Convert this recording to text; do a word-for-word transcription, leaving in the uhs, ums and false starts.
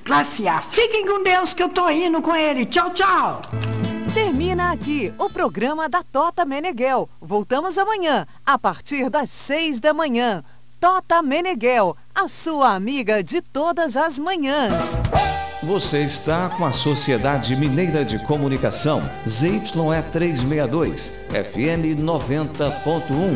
Classe A. Fiquem com Deus que eu tô indo com ele. Tchau, tchau. Termina aqui o programa da Tota Meneghel. Voltamos amanhã, a partir das seis da manhã. Tota Meneghel, a sua amiga de todas as manhãs. Você está com a Sociedade Mineira de Comunicação, Z Y E trezentos e sessenta e dois, F M noventa ponto um.